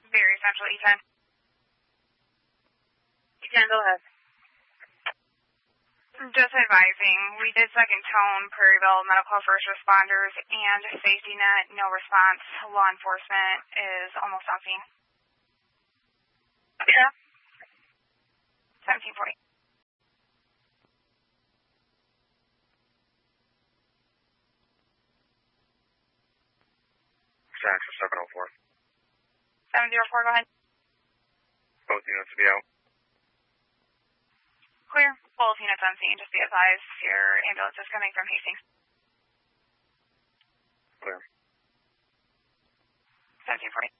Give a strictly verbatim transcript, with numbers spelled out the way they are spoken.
Very Central, E ten. E ten, go ahead. Just advising, we did second tone Prairieville Medical First Responders and Safety Net, no response. Law enforcement is almost on scene. Yeah. seventeen forty. Access seven oh four. seven oh four, go ahead. Both units to be out. Clear. Both units on scene. Just be advised, your ambulance is coming from Hastings. Clear. seventeen forty.